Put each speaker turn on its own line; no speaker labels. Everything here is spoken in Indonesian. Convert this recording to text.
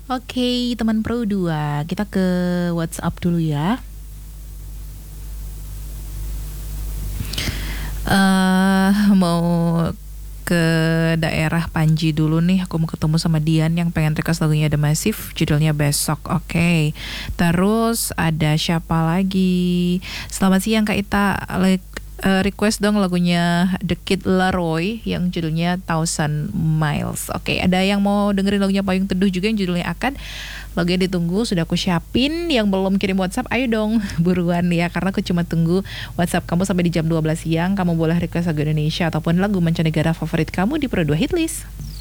Oke, teman Pro 2, kita ke WhatsApp dulu ya. Mau ke daerah Panji dulu nih. Aku mau ketemu sama Dian yang pengen request lagunya The Massive, judulnya Besok. Oke. Terus ada siapa lagi? Selamat siang Kak Ita. Request dong lagunya The Kid Laroi yang judulnya Thousand Miles. Oke, ada yang mau dengerin lagunya Payung Teduh juga yang judulnya Akad. Lagunya ditunggu, sudah aku siapin. Yang belum kirim WhatsApp, ayo dong buruan ya, karena aku cuma tunggu WhatsApp kamu sampai di jam 12 siang. Kamu boleh request lagu Indonesia ataupun lagu mancanegara favorit kamu di Pro 2 Hitlist.